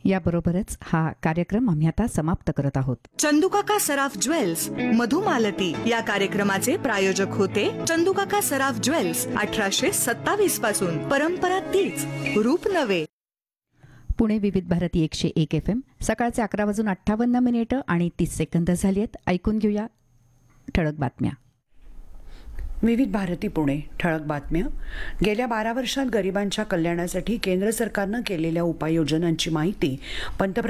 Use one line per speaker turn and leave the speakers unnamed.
याबरोबरच हा कार्यक्रम आम्ही आता समाप्त करत आहोत.
चंदूकाका सराफ ज्वेल्स मधुमालती या कार्यक्रमाचे प्रायोजक होते चंदूकाका सराफ ज्वेल्स. 1827 पासून परंपरा तीच, रूप नवे.
पुणे विविध भारती 101 FM. सकाळचे 11:58 आणि 30 झाली आहेत. ऐकून घेऊया ठळक बातम्या.
विविध भारती पुणे ठळक बातम्या. गेल्या 12 वर्षात गरिबांच्या कल्याणासाठी केंद्र सरकारनं केलेल्या उपाययोजनांची माहिती पंतप्रधान